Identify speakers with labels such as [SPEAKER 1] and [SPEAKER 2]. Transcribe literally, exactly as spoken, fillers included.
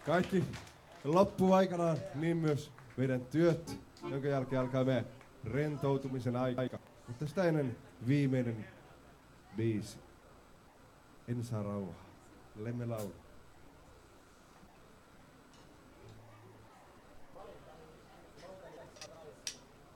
[SPEAKER 1] Kaikki loppuu aikanaan, niin myös meidän työt, jonka jälkeen alkaa meidän rentoutumisen aika. Mutta sitä ennen viimeinen biisi. En saa rauhaa. Lemme laulaa.